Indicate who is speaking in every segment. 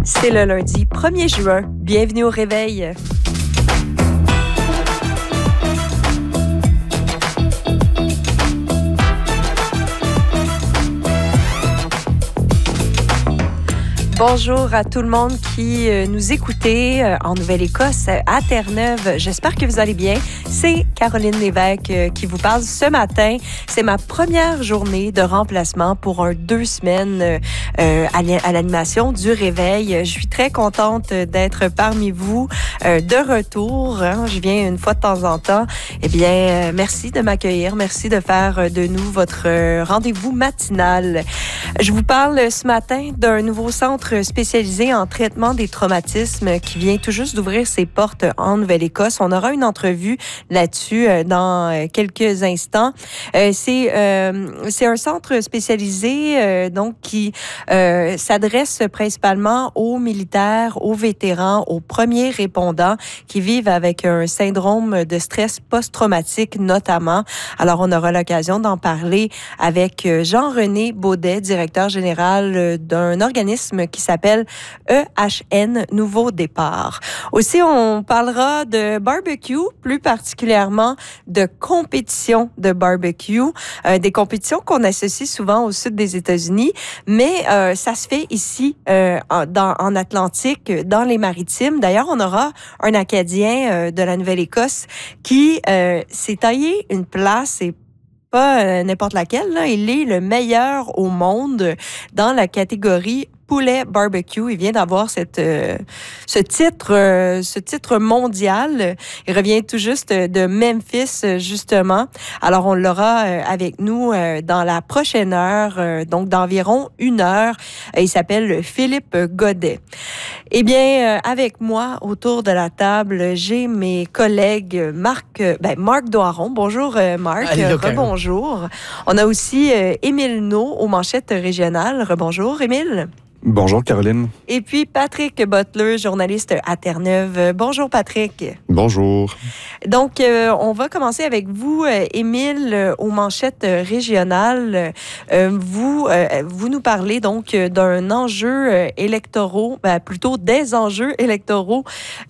Speaker 1: C'est le lundi 1er juin. Bienvenue au réveil. Bonjour à tout le monde qui nous écoutez en Nouvelle-Écosse, à Terre-Neuve. J'espère que vous allez bien. C'est Caroline Lévesque qui vous parle ce matin. C'est ma première journée de remplacement pour 2 semaines à l'animation du réveil. Je suis très contente d'être parmi vous de retour. Je viens une fois de temps en temps. Eh bien, merci de m'accueillir. Merci de faire de nous votre rendez-vous matinal. Je vous parle ce matin d'un nouveau centre spécialisé en traitement des traumatismes qui vient tout juste d'ouvrir ses portes en Nouvelle-Écosse. On aura une entrevue là-dessus dans quelques instants. C'est un centre spécialisé donc qui s'adresse principalement aux militaires, aux vétérans, aux premiers répondants qui vivent avec un syndrome de stress post-traumatique notamment. Alors, on aura l'occasion d'en parler avec Jean-René Baudet, directeur général d'un organisme qui s'appelle EHN Nouveau Départ. Aussi, on parlera de barbecue, plus particulièrement de compétitions de barbecue, des compétitions qu'on associe souvent au sud des États-Unis, mais ça se fait ici en Atlantique, dans les Maritimes. D'ailleurs, on aura un Acadien de la Nouvelle-Écosse qui s'est taillé une place et pas n'importe laquelle, là. Il est le meilleur au monde dans la catégorie poulet barbecue. Il vient d'avoir ce titre mondial. Il revient tout juste de Memphis, justement. Alors, on l'aura avec nous dans la prochaine heure, donc d'environ 1 heure. Il s'appelle Philippe Godet. Eh bien, avec moi, autour de la table, j'ai mes collègues Marc Doiron. Bonjour, Marc. Rebonjour. On a aussi Émile Naud aux manchettes régionales. Rebonjour, Émile.
Speaker 2: Bonjour, Caroline.
Speaker 1: Et puis Patrick Butler, journaliste à Terre-Neuve. Bonjour, Patrick.
Speaker 2: Bonjour.
Speaker 1: Donc, on va commencer avec vous, Émile, aux manchettes régionales. Vous nous parlez donc d'un enjeu électoraux, plutôt des enjeux électoraux.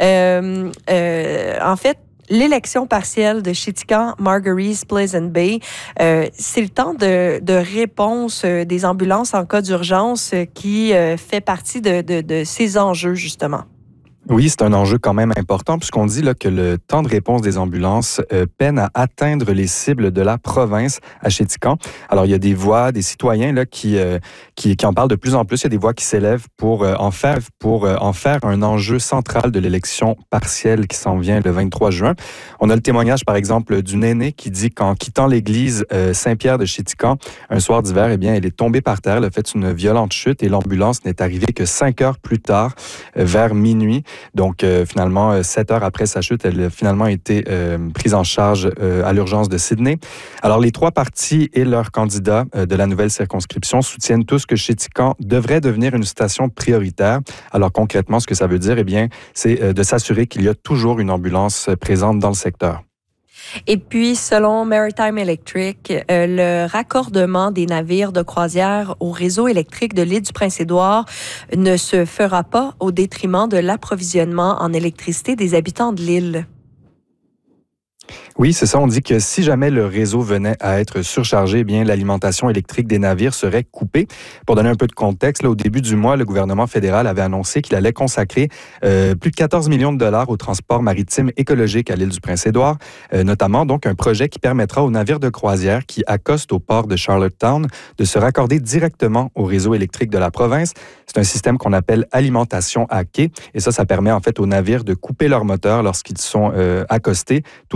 Speaker 1: En fait, l'élection partielle de Chitikan, Margaries, Pleasant Bay, c'est le temps de réponse des ambulances en cas d'urgence qui fait partie de ces enjeux, justement.
Speaker 2: Oui, c'est un enjeu quand même important puisqu'on dit là, que le temps de réponse des ambulances peine à atteindre les cibles de la province à Chitikan. Alors, il y a des voix, des citoyens là, qui en parlent de plus en plus. Il y a des voix qui s'élèvent pour en faire un enjeu central de l'élection partielle qui s'en vient le 23 juin. On a le témoignage, par exemple, d'une aînée qui dit qu'en quittant l'église Saint-Pierre de Chitikan, un soir d'hiver, eh bien, elle est tombée par terre, elle a fait une violente chute et l'ambulance n'est arrivée que 5 heures plus tard, vers minuit. Donc, finalement, 7 heures après sa chute, elle a finalement été prise en charge à l'urgence de Sydney. Alors, les 3 partis et leurs candidats de la nouvelle circonscription soutiennent tous que Chitikan devrait devenir une station prioritaire. Alors, concrètement, ce que ça veut dire, eh bien, c'est de s'assurer qu'il y a toujours une ambulance présente dans le secteur.
Speaker 1: Et puis, selon Maritime Electric, le raccordement des navires de croisière au réseau électrique de l'île du Prince-Édouard ne se fera pas au détriment de l'approvisionnement en électricité des habitants de l'île.
Speaker 2: Oui, c'est ça. On dit que si jamais le réseau venait à être surchargé, eh bien, l'alimentation électrique des navires serait coupée. Pour donner un peu de contexte, là, au début du mois, le gouvernement fédéral avait annoncé qu'il allait consacrer plus de 14 millions de dollars au transport maritime écologique à l'île du Prince-Édouard, notamment donc un projet qui permettra aux navires de croisière qui accostent au port de Charlottetown de se raccorder directement au réseau électrique de la province. C'est un système qu'on appelle alimentation à quai et ça permet en fait aux navires de couper leur moteur lorsqu'ils sont accostés, tout